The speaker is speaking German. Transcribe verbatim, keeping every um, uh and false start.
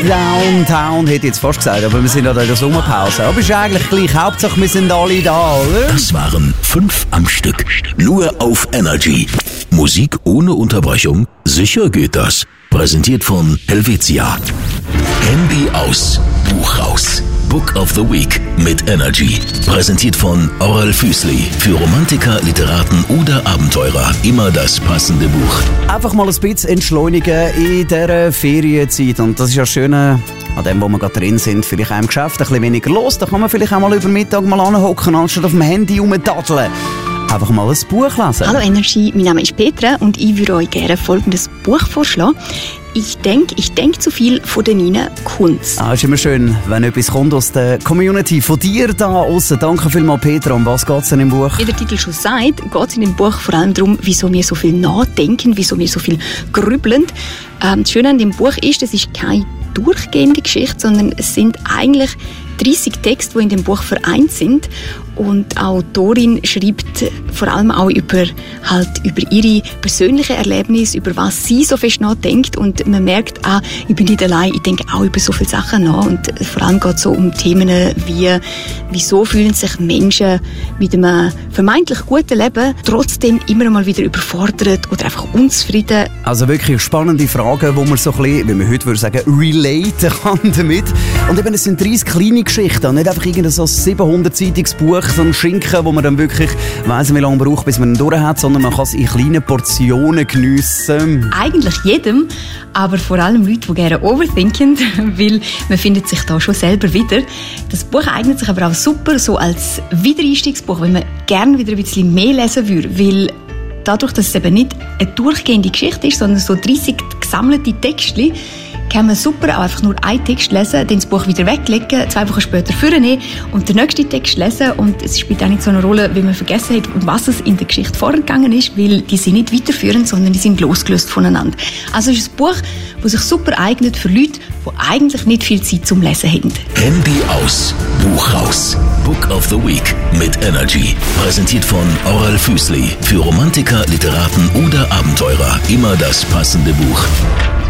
Downtown, hätte ich jetzt fast gesagt, aber wir sind ja da in der Sommerpause. Aber ist eigentlich gleich, Hauptsache wir sind alle da, oder? Das waren fünf am Stück. Nur auf Energy. Musik ohne Unterbrechung? Sicher geht das. Präsentiert von Helvetia. Handy aus, Buch raus. Book of the Week mit Energy. Präsentiert von Oral Füßli. Für Romantiker, Literaten oder Abenteurer. Immer das passende Buch. Einfach mal ein bisschen entschleunigen in dieser Ferienzeit. Und das ist ja das Schöne an dem, wo wir gerade drin sind. Vielleicht auch im Geschäft ein bisschen weniger los. Da kann man vielleicht auch mal über Mittag mal anhocken, anstatt auf dem Handy rumdaddeln. Einfach mal ein Buch lesen. Hallo Energy, mein Name ist Petra und ich würde euch gerne folgendes Buch vorschlagen. Ich denke, ich denke zu viel von der Nina Kunz. Ah, ist immer schön, wenn etwas kommt aus der Community, von dir da aussen. Danke vielmals, Petra. Um was geht es denn im Buch? Wie der Titel schon sagt, geht es in dem Buch vor allem darum, wieso wir so viel nachdenken, wieso wir so viel grübeln. Ähm, das Schöne an dem Buch ist, es ist keine durchgehende Geschichte, sondern es sind eigentlich dreissig Texte, die in dem Buch vereint sind. Und die Autorin schreibt vor allem auch über, halt, über ihre persönlichen Erlebnisse, über was sie so fest nachdenkt. Und man merkt, ah, ich bin nicht allein, ich denke auch über so viele Sachen nach. Und vor allem geht es so um Themen wie, wieso fühlen sich Menschen mit einem vermeintlich guten Leben trotzdem immer mal wieder überfordert oder einfach unzufrieden. Also wirklich spannende Fragen, wo man so ein bisschen, wie man heute würde sagen, relaten kann damit. Und eben, es sind dreissig kleine Geschichten, nicht einfach irgendein so siebenhundert-seitiges Buch, so ein Schinken, wo man dann wirklich weiss, wie lange braucht, bis man ihn durch hat, sondern man kann es in kleinen Portionen geniessen. Eigentlich jedem, aber vor allem Leute, die gerne overthinken, weil man findet sich da schon selber wieder. Das Buch eignet sich aber auch super so als Wiedereinstiegsbuch, wenn man gerne wieder ein bisschen mehr lesen würde, weil dadurch, dass es eben nicht eine durchgehende Geschichte ist, sondern so dreissig gesammelte Texte, kann man super auch einfach nur einen Text lesen, dann das Buch wieder weglegen, zwei Wochen später vornehmen und den nächsten Text lesen. Und es spielt auch nicht so eine Rolle, wenn man vergessen hat, um was es in der Geschichte vorgegangen ist, weil die sind nicht weiterführend, sondern die sind losgelöst voneinander. Also es ist ein Buch, das sich super eignet für Leute, die eigentlich nicht viel Zeit zum Lesen haben. Handy aus, Buch raus. Book of the Week mit Energy. Präsentiert von Oral Füßli. Für Romantiker, Literaten oder Abenteurer. Immer das passende Buch.